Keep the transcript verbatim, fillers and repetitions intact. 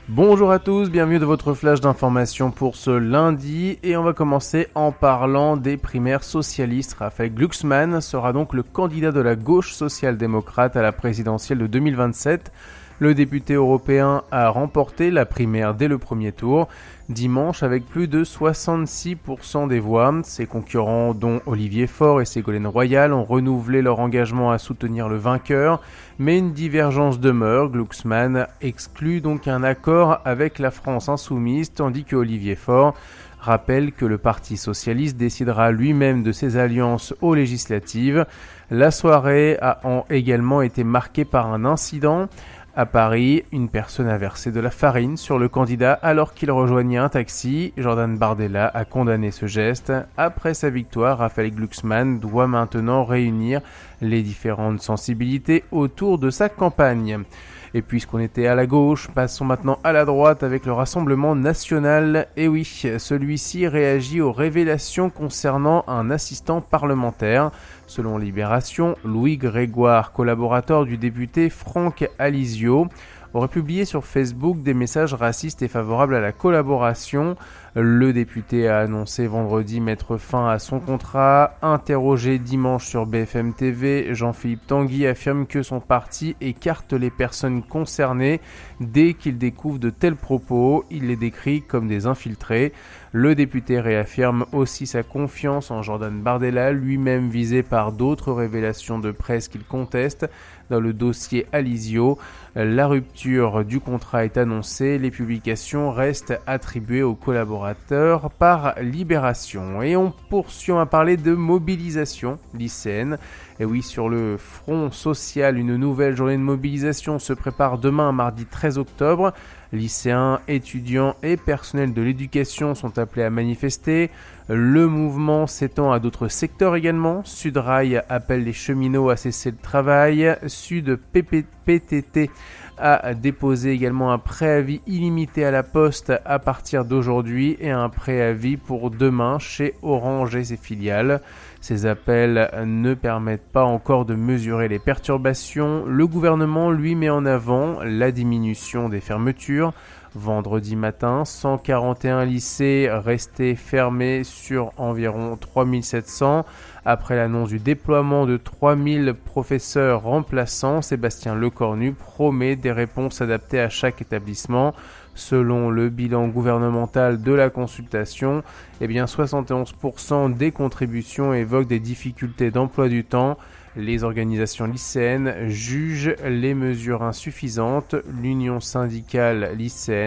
Bonjour à tous, bienvenue de votre flash d'information pour ce lundi et on va commencer en parlant des primaires socialistes. Raphaël Glucksmann sera donc le candidat de la gauche social-démocrate à la présidentielle de deux mille vingt-sept. Le député européen a remporté la primaire dès le premier tour, dimanche avec plus de soixante-six pour cent des voix. Ses concurrents, dont Olivier Faure et Ségolène Royal, ont renouvelé leur engagement à soutenir le vainqueur, mais une divergence demeure. Glucksmann exclut donc un accord avec la France insoumise, tandis que Olivier Faure rappelle que le Parti socialiste décidera lui-même de ses alliances aux législatives. La soirée a également été marquée par un incident. À Paris, une personne a versé de la farine sur le candidat alors qu'il rejoignait un taxi. Jordan Bardella a condamné ce geste. Après sa victoire, Raphaël Glucksmann doit maintenant réunir les différentes sensibilités autour de sa campagne. Et puisqu'on était à la gauche, passons maintenant à la droite avec le Rassemblement national. Et oui, celui-ci réagit aux révélations concernant un assistant parlementaire. Selon Libération, Louis Grégoire, collaborateur du député Franck Alizio, aurait publié sur Facebook des messages racistes et favorables à la collaboration. Le député a annoncé vendredi mettre fin à son contrat. Interrogé dimanche sur B F M T V, Jean-Philippe Tanguy affirme que son parti écarte les personnes concernées dès qu'il découvre de tels propos. Il les décrit comme des infiltrés. Le député réaffirme aussi sa confiance en Jordan Bardella, lui-même visé par d'autres révélations de presse qu'il conteste. Dans le dossier Alizio, la rupture du contrat est annoncée, les publications restent attribuées aux collaborateurs par Libération. Et on poursuit à parler de mobilisation lycéenne. Et oui, sur le front social, une nouvelle journée de mobilisation se prépare demain, mardi treize octobre. Lycéens, étudiants et personnels de l'éducation sont appelés à manifester. Le mouvement s'étend à d'autres secteurs également. Sudrail appelle les cheminots à cesser le travail. Sud P T T a déposé également un préavis illimité à la Poste à partir d'aujourd'hui et un préavis pour demain chez Orange et ses filiales. Ces appels ne permettent pas encore de mesurer les perturbations. Le gouvernement, lui, met en avant la diminution des fermetures. Vendredi matin, cent quarante et un lycées restaient fermés sur environ trois mille sept cents. Après l'annonce du déploiement de trois mille professeurs remplaçants, Sébastien Lecornu promet des réponses adaptées à chaque établissement. Selon le bilan gouvernemental de la consultation, eh bien soixante et onze pour cent des contributions évoquent des difficultés d'emploi du temps. Les organisations lycéennes jugent les mesures insuffisantes. L'Union syndicale lycéenne